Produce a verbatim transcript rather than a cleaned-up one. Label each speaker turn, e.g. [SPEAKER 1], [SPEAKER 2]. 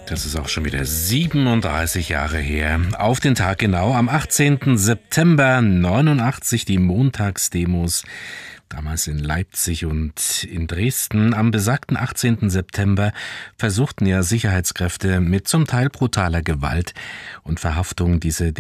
[SPEAKER 1] Das ist auch schon wieder siebenunddreißig Jahre her. Auf den Tag genau, am achtzehnten September neunundachtzig, die Montagsdemos, damals in Leipzig und in Dresden. Am besagten achtzehnten September versuchten ja Sicherheitskräfte mit zum Teil brutaler Gewalt und Verhaftung diese